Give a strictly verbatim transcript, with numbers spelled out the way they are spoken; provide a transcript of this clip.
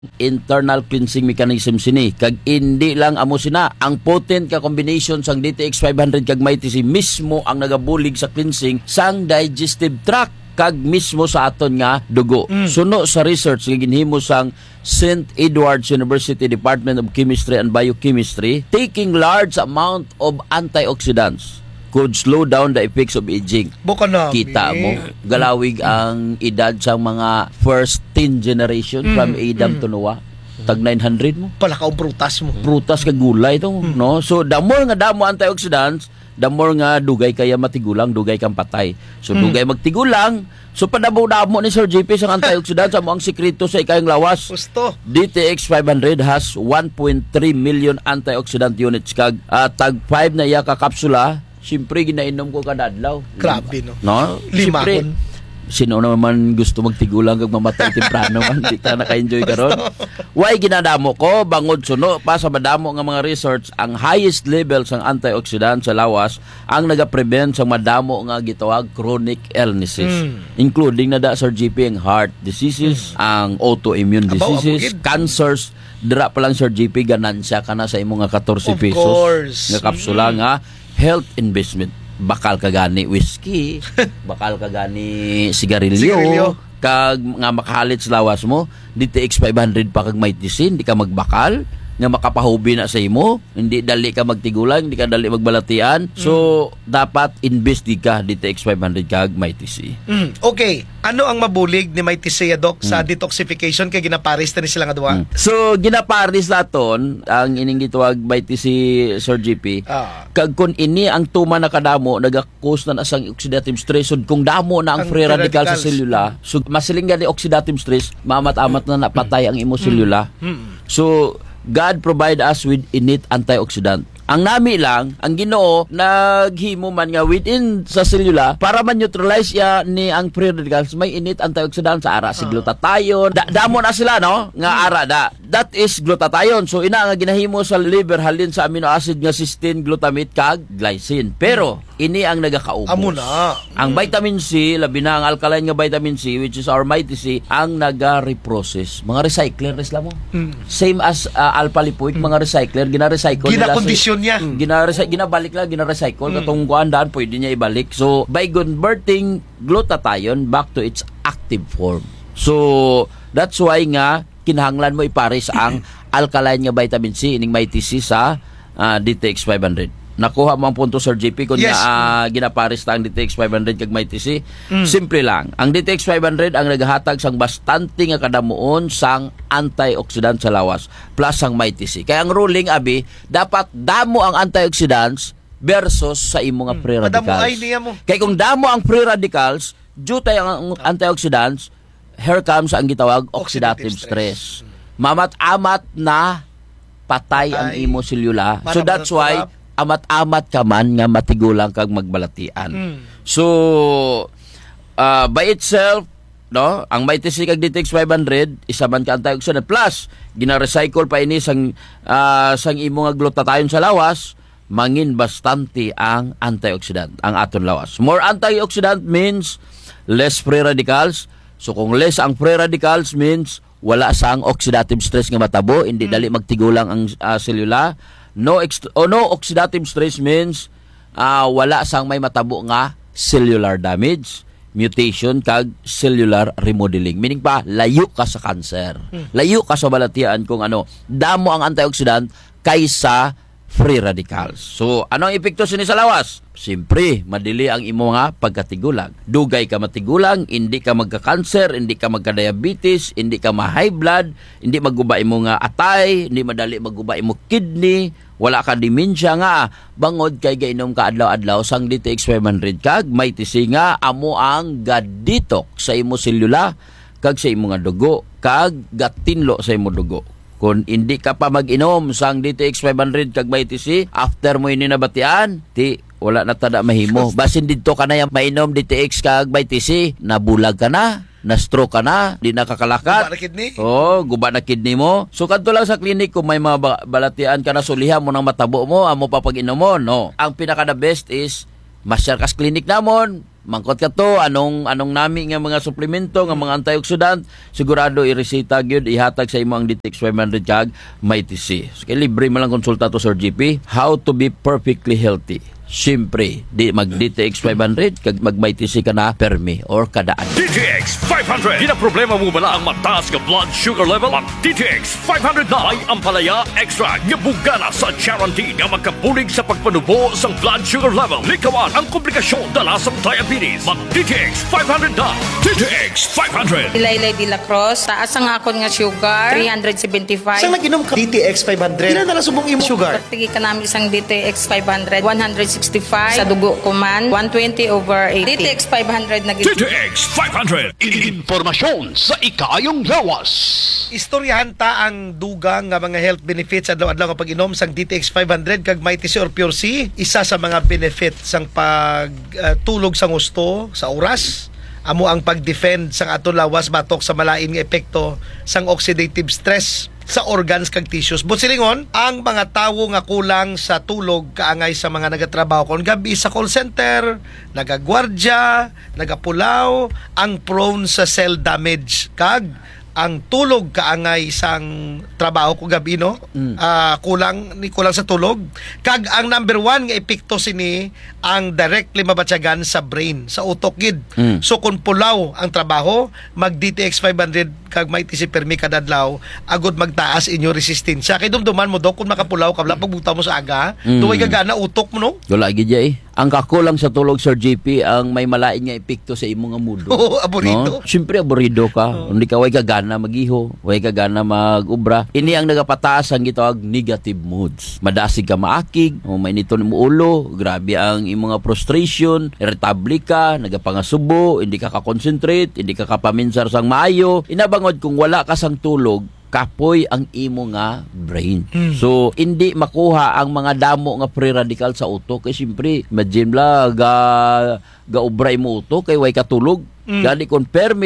internal cleansing mechanism sini kag hindi lang amo sina ang potent ka combination sang D T X five hundred kag MyTC mismo ang nagabulig sa cleansing sang digestive tract kag mismo sa aton nga dugo. Mm. Suno sa research nga ginhimo sang Saint Edward's University Department of Chemistry and Biochemistry, taking large amount of antioxidants could slow down the effects of aging. Buka na. Kita mo, galawig ang edad sa mga first teen generation mm. from Adam mm. to Noah. Tag nine hundred mo. Pala ka prutas mo. Prutas ka gulay to, mm. no? So, the more nga damo antioxidants, the more nga dugay kaya matigulang, dugay kang patay. So, mm. dugay magtigulang. So, padamo-damo ni Sir J P sa antioxidants, amo ang sikreto sa ikayang lawas. Gusto. D T X five hundred has one point three million antioxidant units kag uh, tag five na iya ka kapsula. Siyempre, ginainom ko kada adlaw. Grabe, no? No? Lima. Siyempre, sino naman gusto magtigulang kag mamatay temprano man, di ta naka-enjoy karon. Why ginadamo ko? Bangod suno pa sa madamo nga mga research, ang highest level sang antioxidant sa lawas ang naga-prevent sa madamo nga gitawag chronic illnesses. Mm. Including na da Sir G P ang heart diseases, mm. ang autoimmune diseases, Abaw, cancers. Dira pa lang Sir G P ganansya ka na sa imong nga fourteen pesos course. Nga kapsula mm. nga health investment. Bakal ka gani whiskey, bakal ka gani sigarilyo, sigarilyo. Kag nga makahalit sa lawas mo, D T X five hundred pa kag MyTC, di ka magbakal, nga makapahubi na sa imo, hindi dali ka magtigulang, hindi ka dali magbalatian. So, mm. dapat invest di ka D T X five hundred kag MyTC. Mm. Okay, ano ang mabulig ni MyTC Doc sa mm. detoxification kay ginaparis na ni sila nga duwa? Mm. So, ginaparis naton ang ining gitawag MyTC Sir G P. Ah. Kag kun ini ang tuma na kadamo naga-cause na asang oxidative stress. So, kung damo na ang, ang free radical radicals sa selula, so masiling gani oxidative stress, maamat-amat na napatay ang imo selula. Mm. Mm. So, God provide us with innate antioxidant. Ang nami lang, ang Ginoo naghimo man nga within sa selula para man neutralize ya ni ang free radicals, may innate antioxidant sa ara si glutathione. Da, damo na sila no nga ara da. That is glutathione. So ina nga ginahimo sa liver halin sa amino acid nga cysteine, glutamate kag glycine. Pero ini ang nagakaubos. Amo na. Ang vitamin C, labi na ang alkaline nga vitamin C which is our MyTC, ang naga-reprocess. Mga recycler res mo. Mm. Same as uh, alpha lipoic, mm. mga recycler gina-recycle nila. Gina-condition niya. Mm. Gina-recy- ginabalik lang, gina-recycle. Mm. Katong kuandaan, pwede niya ibalik. So, by converting glutathione back to its active form. So, that's why nga, kinahanglan mo ipares ang alkaline nga vitamin C, ining MyTC sa uh, D T X five hundred. Nakuha mo ang punto Sir J P kung yes. na uh, ginapares ta ang D T X five hundred kag MyTC. Mm. Simple lang. Ang D T X five hundred ang naghatag sang bastante nga kadamuon sang antioxidant sa lawas plus ang MyTC. Kaya ang ruling abi dapat damo ang antioxidants versus sa imo nga free radicals. Madamo ay niya mo. Kaya kung damo ang free radicals, due tayo ang antioxidants, here comes ang gitawag oxidative, oxidative stress. stress. Mamat-amat na patay, patay ang imo selula. So that's why amat-amat ka man nga matigulang kag magbalatian. Mm. So uh, by itself, no, ang MyTC kag D T X five hundred isa man ka antioxidant plus gina-recycle pa ini sang uh, sang imo nga glutathione sa lawas, mangin bastante ang antioxidant ang aton lawas. More antioxidant means less free radicals. So kung less ang free radicals means wala sang oxidative stress nga matabo, hindi mm. dali magtigulang ang uh, selula. No ex- oh, no oxidative stress means uh, wala sang may matabo nga cellular damage, mutation kag cellular remodeling. Meaning pa layo ka sa cancer. Hmm. Layo ka sa balatian kung ano, damo ang antioxidant kaysa free radicals. So, ano ang epekto sini sa lawas? Siyempre, madili ang imo nga pagkatigulang. Dugay ka matigulang, hindi ka magka-cancer, hindi ka magka-diabetes, hindi ka ma-high blood, hindi maguba imo nga atay, hindi madali maguba imo kidney, wala ka dementia nga. Bangod kay gainom ka adlaw-adlaw sang D T X five hundred kag MyTC nga amo ang ga-detox sa imo selula kag sa imo nga dugo kag gatinlo sa imo dugo. Kung hindi ka pa mag-inom sang D T X five hundred kag MyTC, after mo ini nabatian, ti wala na tada mahimo. Basin didto ka na yung mainom D T X kag MyTC, nabulag ka na, na-stroke ka na, di nakakalakat. Guba na kidney? Oo, guba na kidney mo. So, kadto lang sa klinik, kung may mga balatian ka na, sulihan mo ng matabo mo, amo pa pag-inom mo, no. Ang pinaka-the best is, masyar kas klinik namon, Mangkot ka to, anong anong nami nga mga suplemento, nga mga antioxidant, sigurado iresita gyud ihatag sa imo ang D T X five hundred kag may T C. So, kay libre man lang konsulta to Sir G P. How to be perfectly healthy. Siyempre, di mag-D T X five hundred kag mag-may T C ka na permi or kadaan. D T X five hundred. Ginaproblema mo bala ang mataas nga blood sugar level? Ang D T X five hundred na ay ampalaya extra nga bugana sa guarantee nga magkabulig sa pagpanubo sa blood sugar level. Likawan ang komplikasyon dala sa diabetes. Mag D T X five hundred na. D T X five hundred. Ilaylay de la Cruz, taas ang akon nga sugar, three seventy-five. Saan naginom ka D T X five hundred? Ilan na lang subong imo sugar? Pagtigi ka namin isang D T X five hundred, one sixty-five. Sa dugo ko man, one twenty over eighty. D T X five hundred na D T X five hundred. Informasyon sa ikayong lawas. Istoryahan ta ang dugang nga mga health benefits adlaw-adlaw nga pag-inom sang D T X five hundred kag may T C or Pure C. Isa sa mga benefit sang pagtulog uh, sang gusto sa oras. Amo ang pag-defend sang aton lawas batok sa malain nga epekto sang oxidative stress sa organs kag tissues. Busilingon, ang mga tawo nga kulang sa tulog kaangay sa mga nagatrabaho kon gabi sa call center, nagagwardya, nagapulaw, ang prone sa cell damage kag ang tulog kaangay sang trabaho ko gabi no mm. uh, kulang ni kulang sa tulog kag ang number one nga epekto sini ang directly mabatyagan sa brain sa utok gid mm. So kung pulaw ang trabaho mag D T X five hundred kag may T C permi kadadlaw agud magtaas inyo resistensya kay dumduman mo dok kung makapulaw ka wala pagbuta mo sa aga mm. Tuway gagana utok mo no wala gid eh ang kakulang sa tulog Sir G P ang may malain nga epekto sa imo nga mudo. Oh, aburido. No? Siyempre aburido ka. Oh. Hindi ka way kagana magiho, way kagana magubra. Ini ang nagapataas ang gitawag negative moods. Madasig ka maakig, o may nito mo ulo, grabe ang imo nga frustration, irritable ka, nagapangasubo, hindi ka ka-concentrate, hindi ka kapaminsar sang maayo. Inabangod kung wala ka sang tulog, kapoy ang imo nga brain. Mm. So, hindi makuha ang mga damo nga free radical sa utok. Kaya siyempre, imagine la, ga, ga ubray mo utok, kay way katulog. Mm. Gani kung permi